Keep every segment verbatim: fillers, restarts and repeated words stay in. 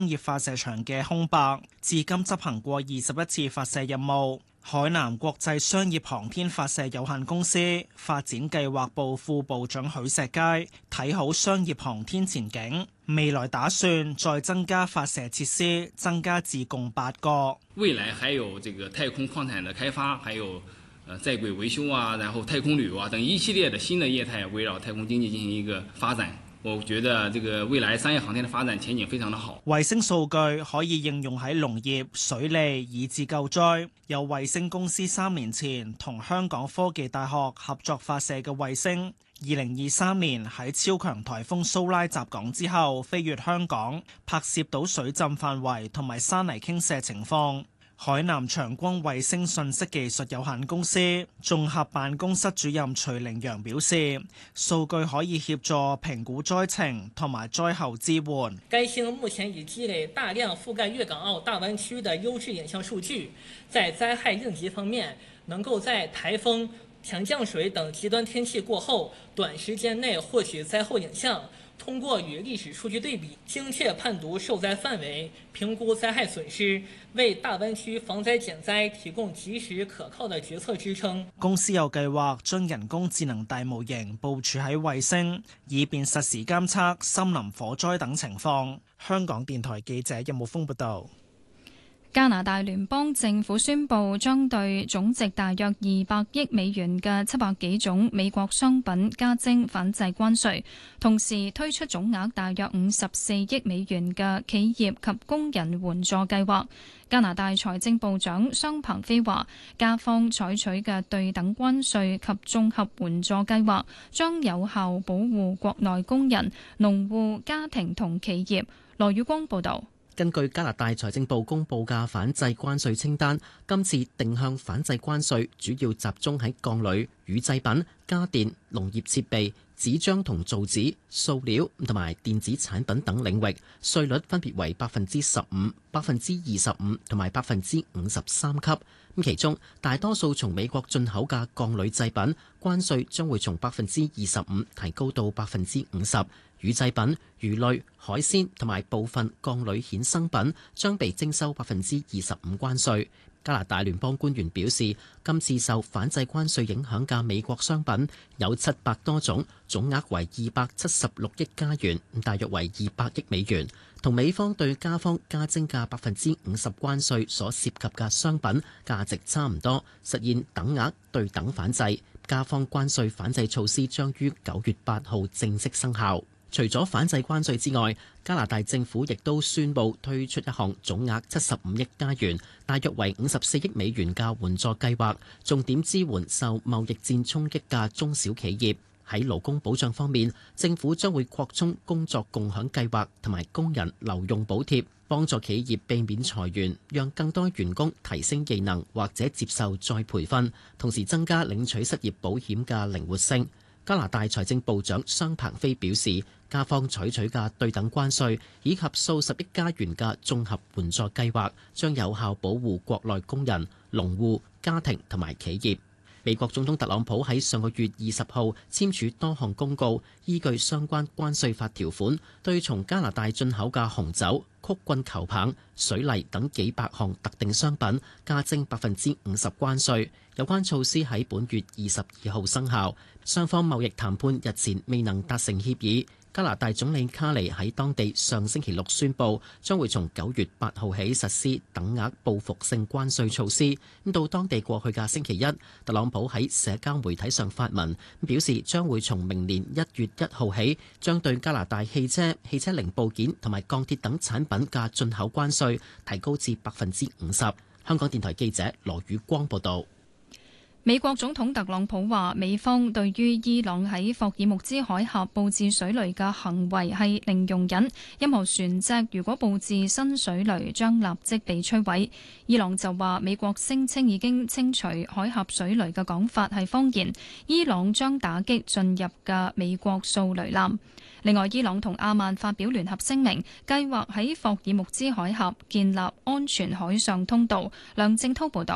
業發射場嘅空白，至今執行過二十一次發射任務。海南國際商業航天發射有限公司發展計劃部副部長許石佳睇好商業航天前景，未來打算再增加發射設施，增加至共八個。 未來還有這個太空礦產的開發，還有呃在軌維修啊，然後太空旅遊啊等一系列的新的業態圍繞太空經濟進行一個發展。我覺得這個未來商業航天的發展前景非常的好。 衛星數據可以應用喺農業、水利以至救災。有衛星公司三年前同香港科技大學合作發射嘅衛星，二零二三年喺超強颱風蘇拉襲港之後飛越香港，拍攝到水浸範圍同埋山泥傾瀉情況。海南長光衛星信息技術有限公司綜合辦公室主任徐凌陽表示，數據可以協助評估災情同埋災後支援。 該星目前已積累大量覆蓋粵港澳大灣區的優質影像數據，在災害應急方面，能夠在颱風、強降水等極端天氣過後，短時間內獲取災後影像。通過與歷史數據對比，精確判讀受災範圍，評估災害損失，為大灣區防災減災提供及時可靠的決策支撐。 公司有計劃將人工智能大模型部署喺衛星，以便實時監測森林火災等情況。香港電台記者任慕峰報道。 加拿大聯邦政府宣布將對總值大約二百億美元嘅七百幾種美國商品加徵反制關稅，同時推出總額大約五十四億美元嘅企業及工人援助計劃。加拿大財政部長商鵬飛話，加方採取嘅對等關稅及綜合援助計劃將有效保護國內工人、農戶、家庭同企業。羅宇光報導。 根據加拿大財政部公布嘅反制關稅清單，今次定向反制關稅主要集中喺鋼鋁、乳製品、家電、農業設備、紙張同造紙、塑料同埋電子產品等領域，稅率分別為百分之十五、百分之二十五同埋百分之五十三級。咁其中大多數從美國進口嘅鋼鋁製品，關稅將會從百分之二十五提高到百分之五十。乳製品、魚類、海鮮同埋部分鋼鋁衍生品將被徵收百分之二十五關稅。加拿大聯邦官員表示，今次受反制關稅影響嘅美國商品有七百多種，總額為二百七十六億加元，大約為二百億美元，同美方對加方加徵嘅百分之五十關稅所涉及嘅商品價值差唔多，實現等額對等反制。加方關稅反制措施將於九月八號正式生效。除咗反制關稅之外，加拿大政府亦都宣布推出一項總額七十五億加元，大約為五十四億美元嘅援助計劃，重點支援受貿易戰衝擊嘅中小企業。喺勞工保障方面，政府將會擴充工作共享計劃同埋工人留用補貼，幫助企業避免裁員，讓更多員工提升技能或者接受再培訓，同時增加領取失業保險嘅靈活性。加拿大財政部長商鵬飛表示，加方採取嘅對等關稅以及數十億加元嘅綜合援助計劃，將有效保護國內工人、農戶、家庭同埋企業。美國總統特朗普喺上個月二十號簽署多項公告，依據相關關稅法條款，對從加拿大進口嘅紅酒、曲棍球棒、水泥等幾百項特定商品加徵百分之五十關稅。有關措施喺本月二十二號生效。雙方貿易談判日前未能達成協議。加拿大總理卡尼喺當地上星期六宣布，將會從九月八號起實施等額報復性關稅措施。咁到當地過去嘅星期一，特朗普喺社交媒體上發文，表示將會從明年一月一號起，將對加拿大汽車、汽車零部件同埋鋼鐵等產品嘅進口關稅提高至百分之五十。香港電台記者羅宇光報道。 美國總統特朗普話，美方對於伊朗喺霍爾木茲海峽佈置水雷嘅行為係零容忍，任何船隻如果佈置新水雷將立即被摧毀。伊朗就話，美國聲稱已經清除海峽水雷嘅講法係謊言，伊朗將打擊進入嘅美國掃雷艦。另外，伊朗同阿曼發表聯合聲明，計劃喺霍爾木茲海峽建立安全海上通道。梁正滔報導。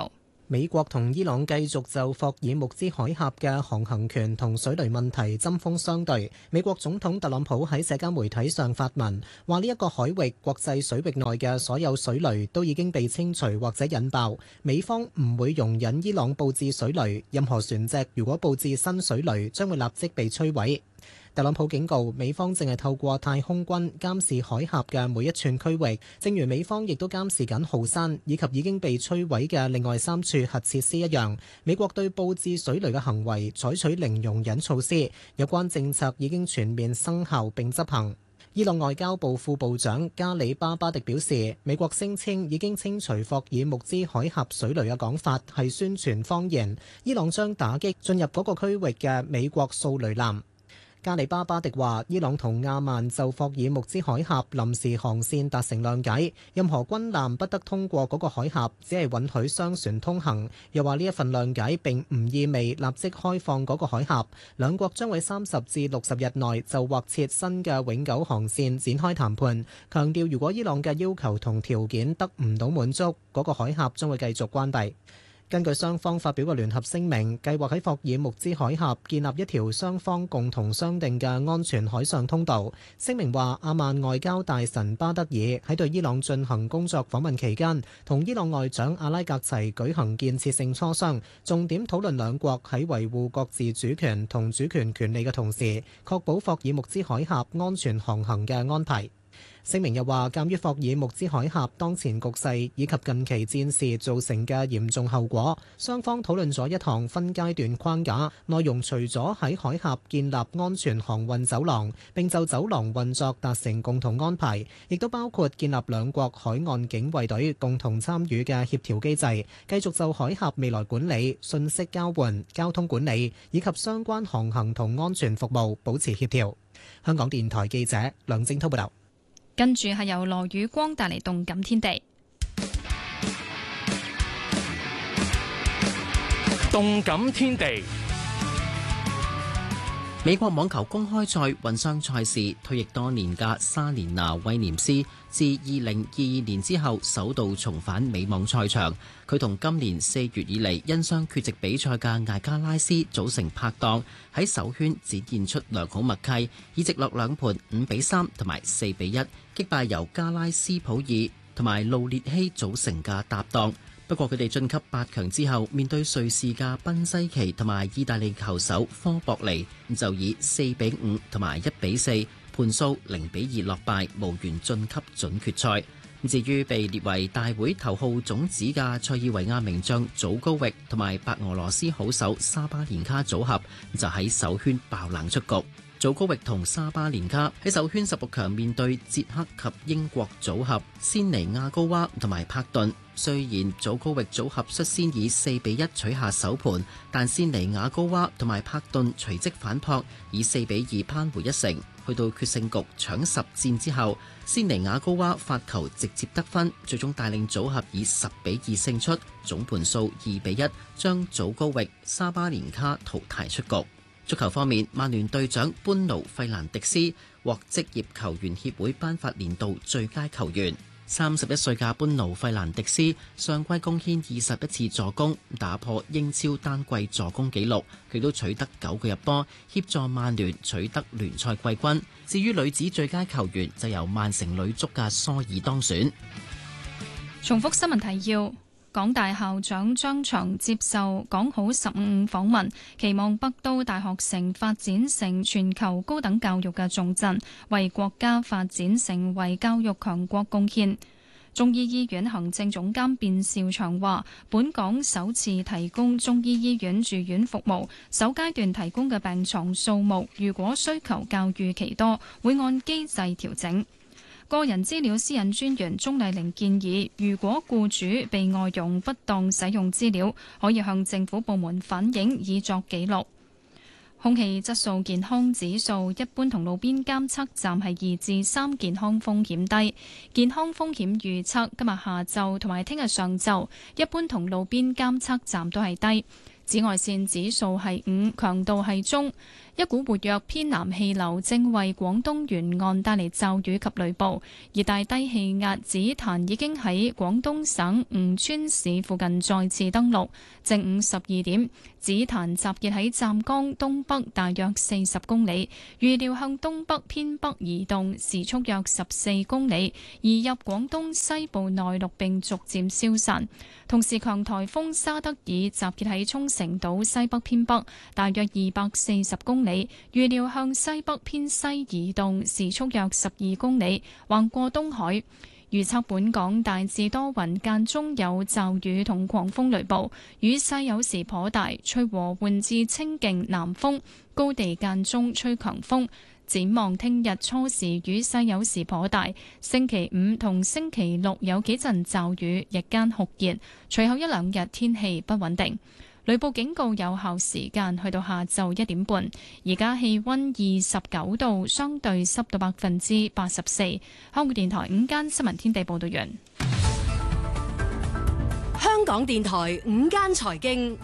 美國同伊朗繼續就霍爾木茲海峽嘅航行權同水雷問題針鋒相對。美國總統特朗普喺社交媒體上發文，話呢一個海域國際水域內嘅所有水雷都已經被清除或者引爆，美方唔會容忍伊朗佈置水雷，任何船隻如果佈置新水雷，將會立即被摧毀。特朗普警告，美方正係透過太空軍監視海峽嘅每一寸區域，正如美方亦都監視緊浩山以及已經被摧毀嘅另外三處核設施一樣。美國對佈置水雷嘅行為採取零容忍措施，有關政策已經全面生效並執行。伊朗外交部副部長加里巴巴迪表示，美國聲稱已經清除霍爾木茲海峽水雷嘅講法係宣傳謊言，伊朗將打擊進入嗰個區域嘅美國掃雷艦。加里巴巴迪話，伊朗同亞曼就霍爾木茲海峽臨時航線達成諒解，任何軍艦不得通過嗰個海峽，只係允許商船通行。又話呢一份諒解並唔意味立即開放嗰個海峽，兩國將喺三十至六十日內就劃設新嘅永久航線展開談判。強調如果伊朗嘅要求同條件得唔到滿足，嗰個海峽將會繼續關閉。根據雙方發表嘅聯合聲明，計劃喺霍爾木茲海峽建立一條雙方共同商定嘅安全海上通道。聲明話，阿曼外交大臣巴德爾喺對伊朗進行工作訪問期間，同伊朗外長阿拉格齊舉行建設性磋商，重點討論兩國喺維護各自主權同主權權利嘅同時，確保霍爾木茲海峽安全航行嘅安排。聲明又話，鑑於霍爾木茲海峽當前局勢以及近期戰事造成嘅嚴重後果，雙方討論咗一項分階段框架，內容除咗喺海峽建立安全航運走廊，並就走廊運作達成共同安排，亦都包括建立兩國海岸警衛隊共同參與嘅協調機制，繼續就海峽未來管理、信息交換、交通管理以及相關航行同安全服務保持協調。香港電台記者梁正滔報道。 跟住係由羅宇光帶嚟動感天地。 動感天地， 美國網球公開賽混雙賽事，退役多年嘅莎蓮娜威廉斯自二零二二年之後首度重返美網賽場。佢同今年四月以嚟因傷缺席比賽嘅艾加拉斯組成拍檔，喺首圈展現出良好默契，以直落兩盤五比三同埋四比一擊敗由加拉斯普爾同埋路列希組成嘅搭檔。不過佢哋晉級八強之後，面對瑞士嘅賓西奇同埋意大利球手科博尼，就以四比五同埋一比四盤數零比二落敗，無緣晉級準決賽。至於被列為大會頭號種子嘅塞爾維亞名將祖高域同埋白俄羅斯好手沙巴連卡組合，就喺首圈爆冷出局。祖高域同沙巴連卡喺首圈十六強面對捷克及英國組合仙尼亞高娃同埋帕頓。雖然祖高域組合率先以四比一取下首盤，但仙尼亞高娃同埋帕頓隨即反撲，以四比二扳回一城。去到決勝局搶十戰之後，仙尼亞高娃發球直接得分，最終帶領組合以十比二勝出，總盤數二比一將祖高域、沙巴連卡淘汰出局。足球方面，曼聯隊長班奴費蘭迪斯獲職業球員協會頒發年度最佳球員。三十一歲嘅班奴費蘭迪斯上季貢獻二十一次助攻，打破英超單季助攻紀錄，佢都取得九個入波，協助曼聯取得聯賽季軍。至於女子最佳球員就由曼城女足嘅蘇爾當選。 重複新聞提要：港大校長張翔接受講好十五五訪問，期望北都大學城發展成全球高等教育嘅重鎮，為國家發展成為教育強國貢獻。中醫醫院行政總監卞兆祥話，本港首次提供中醫醫院住院服務，首階段提供嘅病床數目，如果需求較預期多，會按機制調整。個人資料私隱專員鍾麗玲建議，如果僱主被外傭不當使用資料，可以向政府部門反映，以作記錄。空氣質素健康指數一般同路邊監測站係二至三，健康風險低。健康風險預測今日下晝同埋聽日上晝，一般同路邊監測站都係低。紫外線指數係五，強度係中。 一股活躍偏南氣流正為廣東沿岸帶嚟驟雨及雷暴，熱帶低氣壓紫檀已經喺廣東省吳川市附近再次登陸。正午十二點，紫檀集結喺湛江東北大約四十公里，預料向東北偏北移動，時速約十四公里，移入廣東西部內陸並逐漸消散。同時，強颱風沙德爾集結喺沖繩島西北偏北大約二百四十公里，預料向西北偏西移動，時速約十二公里，橫過東海。預測本港大致多雲，間中有驟雨同狂風雷暴，雨勢有時頗大，吹和緩至清勁南風，高地間中吹強風。展望聽日初時雨勢有時頗大，星期五同星期六有幾陣驟雨，日間酷熱，隨後一兩日天氣不穩定。雷暴警告有效時間去到下晝一點半。而家氣溫二十九度，相對濕度百分之八十四。香港電台午間新聞天地報道完。 香港電台午間財經。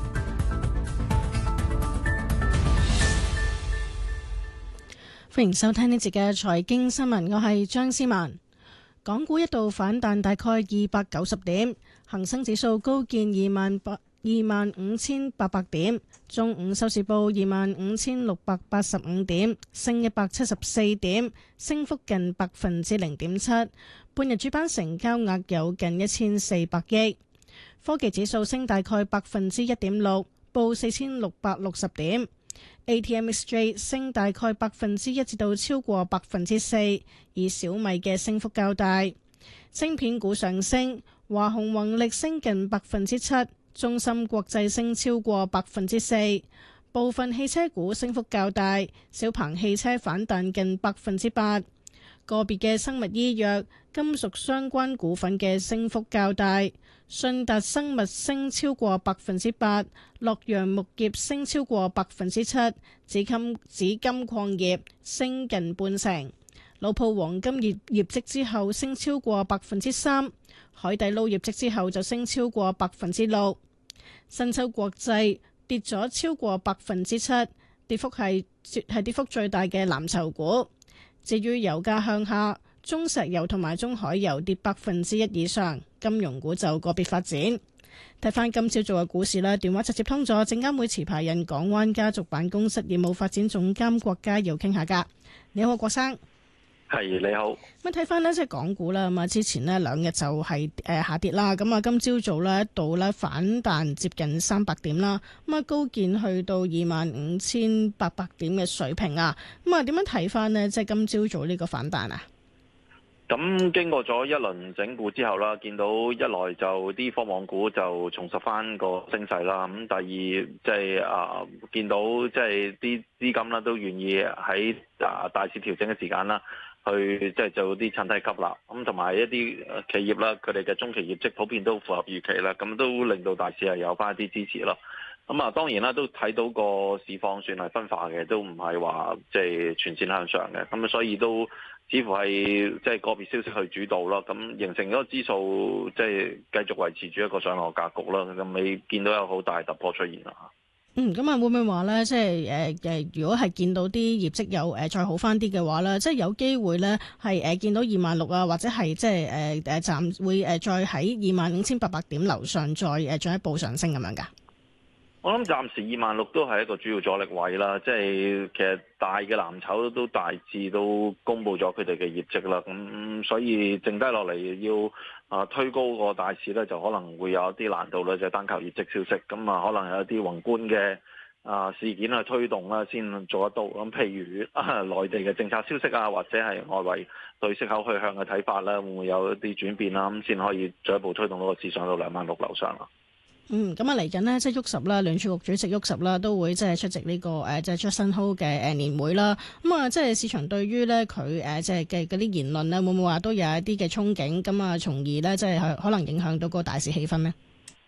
歡迎收聽呢節嘅財經新聞，我係張思文。港股一度反彈大概二百九十點，恒生指數高見二萬八二萬五千八百點，中午收市報二萬五千六百八十五點，升一百七十四點，升幅近百分之零點七。半日主板成交額有近一千四百億。科技指數升大概百分之一點六，報四千六百六十點。A T M X J 升大概百分之一至到超過百分之四，以小米嘅升幅較大。晶片股上升，華虹宏力升近百分之七，中芯國際升超過百分之四。部分汽車股升幅較大，小鵬汽車反彈近百分之八。個別嘅生物醫藥、金屬相關股份嘅升幅較大，信達生物升超過百分之八，洛陽木業升超過百分之七，紫金紫金礦業升近半成。老鋪黃金業業績之後升超過百分之三，海底撈業績之後就升超過百分之六。新洲國際跌咗超過百分之七，跌幅係係跌幅最大嘅藍籌股。至於油價向下，中石油同埋中海油跌百分之一以上，金融股就個別發展。睇翻今朝做嘅股市啦，電話直接通咗證監會持牌人港灣家族辦公室業務發展總監郭家耀傾下㗎。你好，郭生。 係你好。 咁睇翻呢，即係港股啦，咁啊之前呢兩日就係誒下跌啦，咁啊今朝早呢一度呢反彈接近三百點啦，咁啊高見去到二萬五千八百點嘅水平啊，咁啊點樣睇翻呢？即係今朝早呢個反彈啊？ 咁經過咗一輪整固之後啦，見到一來就啲科網股就重拾翻個升勢啦，咁第二即係啊見到即係啲資金啦都願意喺啊大市調整嘅時間啦，去即係做啲趁低吸納，咁同埋一啲企業啦，佢哋嘅中期業績普遍都符合預期啦，咁都令到大市係有翻一啲支持咯。咁啊，當然啦，都睇到個市況算係分化嘅，都唔係話即係全線向上嘅，咁所以都似乎係即係個別消息去主導咯，咁形成咗個指數即係繼續維持住一個上落格局啦，咁未見到有好大突破出現啦。 嗯，咁啊會唔會話咧，即係誒誒，如果係見到啲業績有誒再好翻啲嘅話咧，即係有機會咧係誒見到二萬六啊，或者係即係誒誒暫會誒再喺二萬五千八百點樓上再誒進一步上升咁樣㗎？ 我諗暫時二萬六都係一個主要阻力位啦，即係其實大嘅藍籌都大致都公布咗佢哋嘅業績啦，咁所以剩低落嚟要啊推高個大市咧，就可能會有一啲難度啦，就係單靠業績消息，咁啊可能有一啲宏觀嘅啊事件去推動啦，先做得到。咁譬如啊內地嘅政策消息啊，或者係外圍對息口去向嘅睇法咧，會唔會有一啲轉變啦？咁先可以進一步推動到個市上到兩萬六樓上啦。 嗯，咁啊嚟緊呢，即係沃什啦，聯儲局主席沃什啦，都會即係出席呢、這個誒，即係 Jackson Hole 嘅誒年會啦。咁啊，即係市場對於咧佢誒，即係嘅嗰啲言論咧，會唔會話都有一啲嘅憧憬？咁啊，從而咧，即係可能影響到個大市氣氛呢？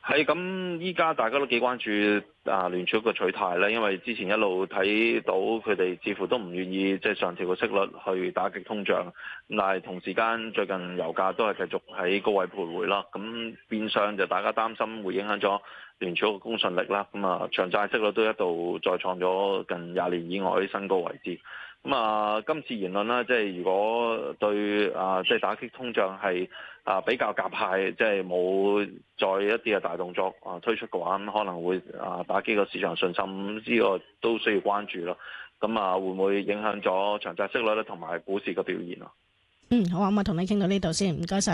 係咁，依家大家都幾關注啊聯儲局嘅取態咧，因為之前一路睇到佢哋似乎都唔願意即係上調個息率去打擊通脹，咁但係同時間最近油價都係繼續喺高位徘徊啦，咁變相就大家擔心會影響咗聯儲局嘅公信力啦，咁啊長債息率都一度再創咗近廿年以外啲新高位置。咁啊，今次言論啦，即係如果對啊，即係打擊通脹係啊比較鴿派，即係冇再一啲嘅大動作啊推出嘅話，咁可能會啊打擊個市場信心，呢個都需要關注咯。咁啊，會唔會影響咗長債息率咧，同埋股市嘅表現啊？ 嗯，好啊，咁啊，同你傾到呢度先，唔該晒。